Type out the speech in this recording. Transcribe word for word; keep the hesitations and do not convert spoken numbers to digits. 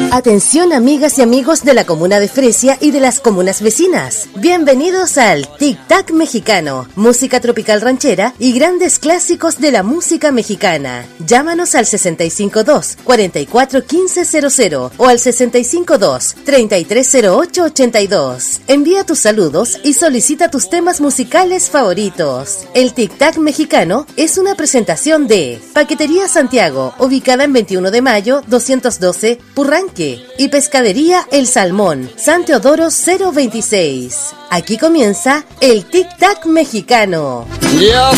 Atención amigas y amigos de la comuna de Fresia y de las comunas vecinas. Bienvenidos al Tic Tac Mexicano, música tropical ranchera y grandes clásicos de la música mexicana. Llámanos al sesenta y cinco dos, cuarenta y cuatro, quince cero cero o al sesenta y cinco dos, treinta y tres cero ocho ochenta y dos. Envía tus saludos y solicita tus temas musicales favoritos. El Tic Tac Mexicano es una presentación de Paquetería Santiago, ubicada en veintiuno de mayo, doscientos doce, Purranque, y Pescadería El Salmón, San Teodoro cero veintiséis. Aquí comienza el Tic Tac Mexicano. Ya